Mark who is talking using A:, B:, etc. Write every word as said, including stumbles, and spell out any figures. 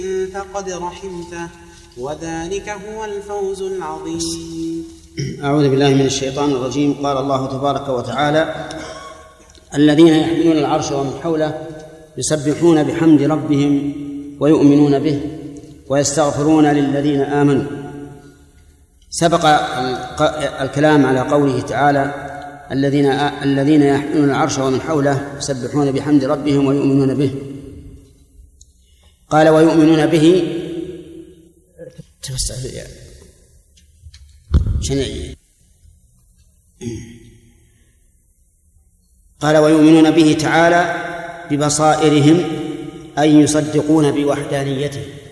A: فقد رحمته وذلك هو الفوز العظيم.
B: أعوذ بالله من الشيطان الرجيم. قال الله تبارك وتعالى: الذين يحملون العرش ومن حوله يسبحون بحمد ربهم ويؤمنون به ويستغفرون للذين آمنوا. سبق الكلام على قوله تعالى: الذين الذين يحملون العرش ومن حوله يسبحون بحمد ربهم ويؤمنون به. قال: ويؤمنون به قال ويؤمنون به تعالى ببصائرهم أي يصدقون بوحدانيته